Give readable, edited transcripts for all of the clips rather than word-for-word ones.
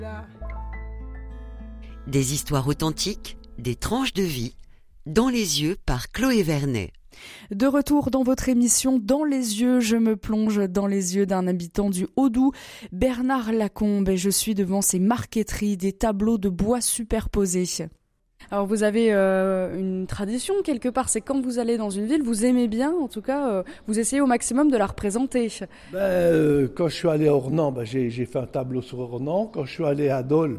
Des histoires authentiques, des tranches de vie, dans les yeux par Chloé Vernet. De retour dans votre émission Dans les yeux, je me plonge dans les yeux d'un habitant du Haut-Doubs, Bernard Lacombe, et je suis devant ces marqueteries, des tableaux de bois superposés. Alors vous avez une tradition quelque part, c'est quand vous allez dans une ville, vous aimez bien, en tout cas, vous essayez au maximum de la représenter. Quand je suis allé à Ornans, j'ai fait un tableau sur Ornans. Quand je suis allé à Dole,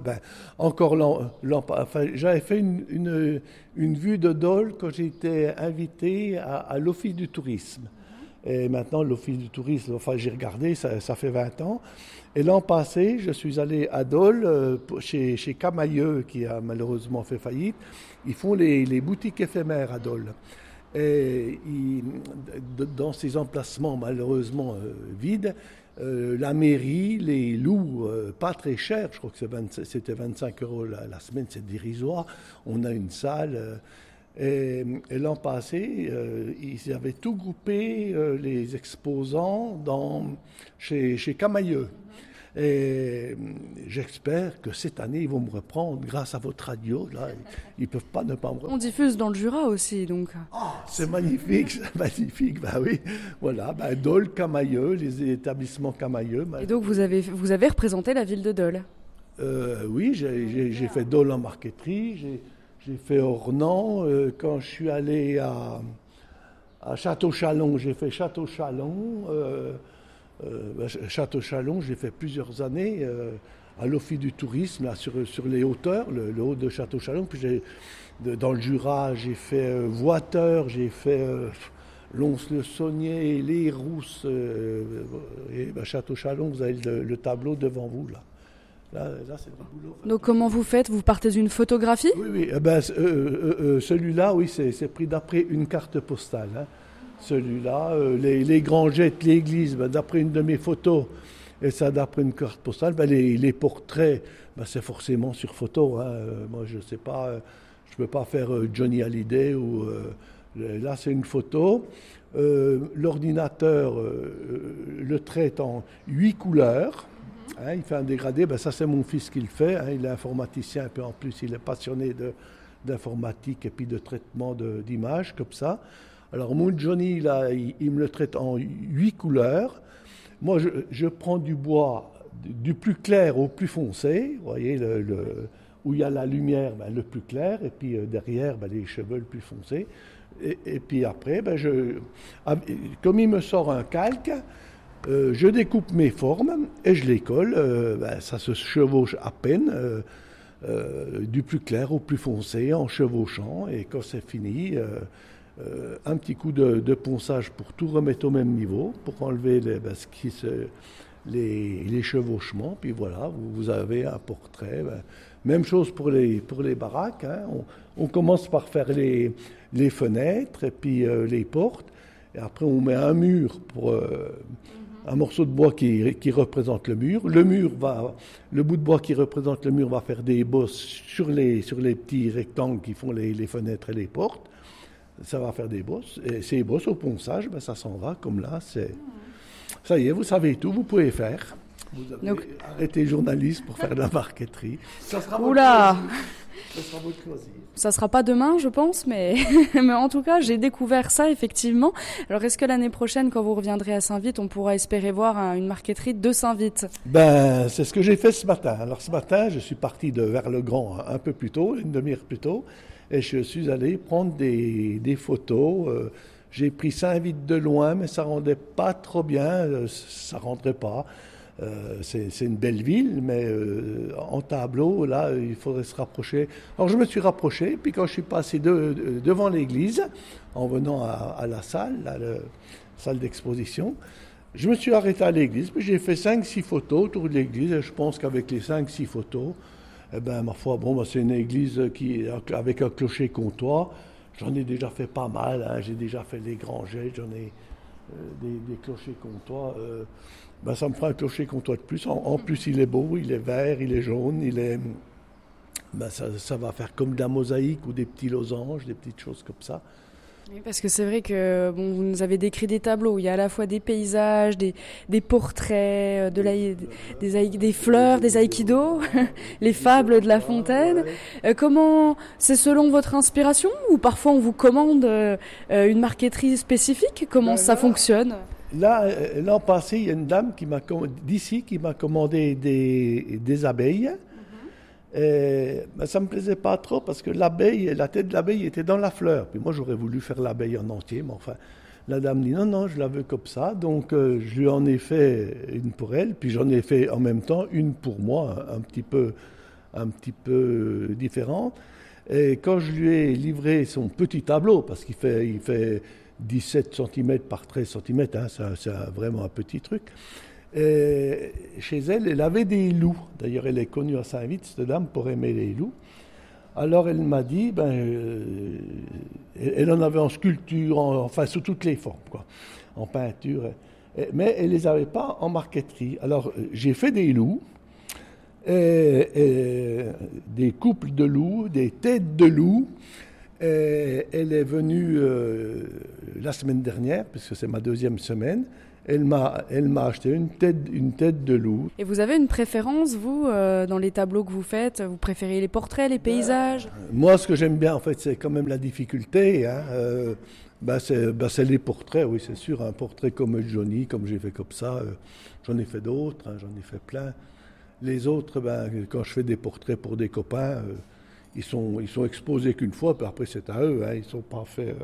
j'avais fait une vue de Dole quand j'ai été invité à l'Office du tourisme. Et maintenant, l'Office du tourisme, j'ai regardé, ça fait 20 ans. Et l'an passé, je suis allé à Dole, chez Camailleux, qui a malheureusement fait faillite. Ils font les boutiques éphémères à Dole. Et dans ces emplacements malheureusement vides, la mairie les loue pas très cher. Je crois que c'était 25 € la semaine, c'est dérisoire. On a une salle. Et l'an passé, ils avaient tout groupé, les exposants, chez Camailleux. Et j'espère que cette année, ils vont me reprendre grâce à votre radio. Là, ils ne peuvent pas ne pas me reprendre. On diffuse dans le Jura aussi, donc. C'est magnifique, c'est magnifique. Oui, voilà. Dole, Camailleux, les établissements Camailleux. Et donc, vous avez représenté la ville de Dole. Oui, j'ai fait Dole en marqueterie. J'ai fait Ornans. Quand je suis allé à Château-Chalon, j'ai fait Château-Chalon. Château-Chalon, j'ai fait plusieurs années à l'Office du tourisme, là, sur les hauteurs, le haut de Château-Chalon. Puis dans le Jura, j'ai fait Voiteur, j'ai fait Lons-le-Saunier, Les Rousses. Château-Chalon, vous avez le tableau devant vous, là. Là, c'est du boulot. Donc comment vous faites? Vous partez d'une photographie? Oui. Celui-là, oui, c'est pris d'après une carte postale. Hein. Celui-là, les Grangettes, l'église, d'après une de mes photos, et ça d'après une carte postale. Les portraits, c'est forcément sur photo. Hein. Moi, je ne sais pas, je ne peux pas faire Johnny Hallyday ou... là, c'est une photo. L'ordinateur le traite en 8 couleurs. Hein, il fait un dégradé, ça c'est mon fils qui le fait, hein, il est informaticien et puis en plus il est passionné d'informatique et puis de traitement d'images comme ça. Alors mon Johnny, là, il me le traite en 8 couleurs. Moi je prends du bois du plus clair au plus foncé, vous voyez, où il y a la lumière, le plus clair, et puis derrière les cheveux le plus foncé. Et puis après, comme il me sort un calque, je découpe mes formes et je les colle. Ça se chevauche à peine, du plus clair au plus foncé, en chevauchant. Et quand c'est fini, un petit coup de ponçage pour tout remettre au même niveau, pour enlever les chevauchements. Puis voilà, vous avez un portrait. Même chose pour les baraques. Hein. On commence par faire les fenêtres et puis les portes. Et après, on met un mur pour... un morceau de bois qui représente le mur. Le bout de bois qui représente le mur va faire des bosses sur les petits rectangles qui font les fenêtres et les portes. Ça va faire des bosses. Et ces bosses au ponçage, ça s'en va comme là. Ça y est, vous savez tout, vous pouvez faire. Vous avez arrêté journaliste pour faire de la marqueterie. Ça sera votre loisir. Ça sera pas demain, je pense, mais en tout cas, j'ai découvert ça, effectivement. Alors, est-ce que l'année prochaine, quand vous reviendrez à Saint-Vite, on pourra espérer voir une marqueterie de Saint-Vite? C'est ce que j'ai fait ce matin. Alors, ce matin, je suis parti vers le Grand un peu plus tôt, une demi-heure plus tôt, et je suis allé prendre des photos. J'ai pris Saint-Vite de loin, mais ça rendait pas trop bien, ça rendrait pas. C'est une belle ville, mais en tableau, là, il faudrait se rapprocher. Alors je me suis rapproché, puis quand je suis passé devant l'église, en venant à la salle, la salle d'exposition, je me suis arrêté à l'église, puis j'ai fait 5-6 photos autour de l'église, et je pense qu'avec les 5-6 photos, ma foi, c'est une église avec un clocher-comptoir. J'en ai déjà fait pas mal, hein. J'ai déjà fait les Grangettes, j'en ai des clochers-comptoirs. Ça me fera un clocher-comptoir de plus. En plus, il est beau, il est vert, il est jaune, ça va faire comme de la mosaïque ou des petits losanges, des petites choses comme ça. Oui, parce que c'est vrai que vous nous avez décrit des tableaux où il y a à la fois des paysages, des portraits, des fleurs, des aïkidos, les fables de La Fontaine. Comment c'est selon votre inspiration ou parfois on vous commande une marqueterie spécifique? Comment ça fonctionne? Là, l'an passé, il y a une dame d'ici qui m'a commandé des abeilles. Ça me plaisait pas trop parce que la tête de l'abeille était dans la fleur. Puis moi, j'aurais voulu faire l'abeille en entier, mais enfin, la dame dit non, je la veux comme ça. Donc, je lui en ai fait une pour elle, puis j'en ai fait en même temps une pour moi, un petit peu différente. Et quand je lui ai livré son petit tableau, parce qu'il fait 17 cm par 13 cm, hein, c'est vraiment un petit truc. Et chez elle, elle avait des loups. D'ailleurs, elle est connue à Saint-Vite, cette dame, pour aimer les loups. Alors, elle m'a dit, elle en avait en sculpture, enfin, sous toutes les formes, quoi, en peinture. Mais elle ne les avait pas en marqueterie. Alors, j'ai fait des loups, des couples de loups, des têtes de loups. Elle est venue la semaine dernière, puisque c'est ma deuxième semaine. Elle m'a acheté une tête de loup. Et vous avez une préférence, vous, dans les tableaux que vous faites? Vous préférez les portraits, les paysages? Moi, ce que j'aime bien, en fait, c'est quand même la difficulté. Hein. C'est les portraits, oui, c'est sûr. Un portrait comme Johnny, comme j'ai fait comme ça. J'en ai fait d'autres, hein, j'en ai fait plein. Les autres, quand je fais des portraits pour des copains, ils sont exposés qu'une fois, puis après, c'est à eux. Hein, ils ne sont pas faits...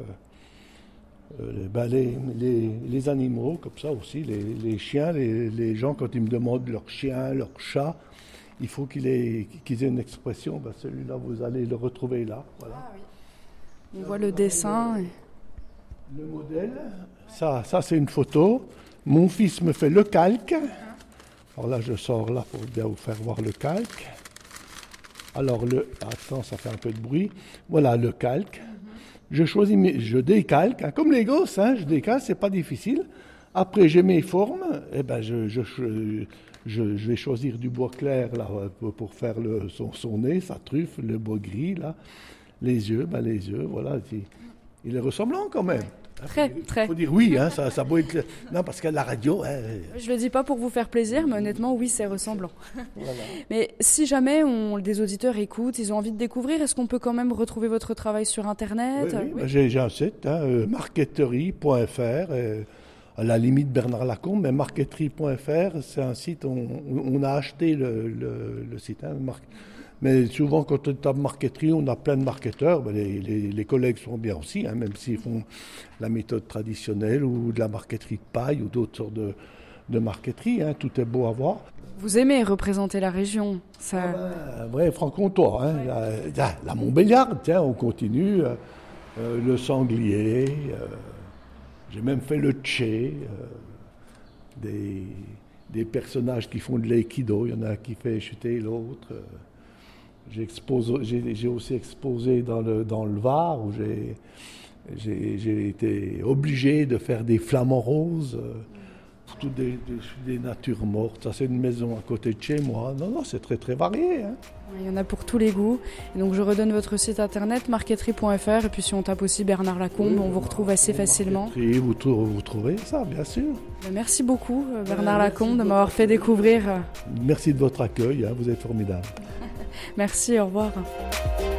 les animaux, comme ça aussi, les chiens, les gens, quand ils me demandent leur chien, leur chat, il faut qu'ils aient une expression. Celui-là, vous allez le retrouver là. Voilà. Ah, oui. On voit le dessin. Le modèle, ça c'est une photo. Mon fils me fait le calque. Alors là, je sors là pour bien vous faire voir le calque. Alors, attends, ça fait un peu de bruit. Voilà le calque. Je décalque, hein, comme les gosses, hein, je décalque, c'est pas difficile. Après, j'ai mes formes, je vais choisir du bois clair là, pour faire son nez, sa truffe, le bois gris, là. Les yeux, voilà, il est ressemblant quand même. Très. Il faut dire oui, hein, ça peut être... Non, parce que la radio... Hein, je le dis pas pour vous faire plaisir, mais honnêtement, oui, c'est ressemblant. Voilà. Mais si jamais des auditeurs écoutent, ils ont envie de découvrir, est-ce qu'on peut quand même retrouver votre travail sur Internet? Oui. J'ai un site, hein, marqueterie.fr, à la limite Bernard Lacombe, mais marqueterie.fr, c'est un site, on a acheté le site, hein, mais souvent, quand on tape marqueterie, on a plein de marketeurs. Les collègues sont bien aussi, hein, même s'ils font la méthode traditionnelle ou de la marqueterie de paille ou d'autres sortes de marqueterie. Hein, tout est beau à voir. Vous aimez représenter la région, ça... Ouais, franc-comtois. Hein, la Montbéliarde, tiens, on continue. Le sanglier. J'ai même fait le tché. Des personnages qui font de l'aïkido. Il y en a un qui fait chuter l'autre. J'ai aussi exposé dans le Var où j'ai été obligé de faire des flamants roses, toutes des natures mortes. Ça, c'est une maison à côté de chez moi. Non, c'est très très varié. Hein. Il y en a pour tous les goûts. Et donc je redonne votre site internet, marqueterie.fr, et puis si on tape aussi Bernard Lacombe, on vous retrouve assez facilement. Vous trouvez ça, bien sûr. Merci beaucoup Bernard Lacombe de m'avoir fait découvrir. Merci de votre accueil, hein, vous êtes formidable. Merci, au revoir.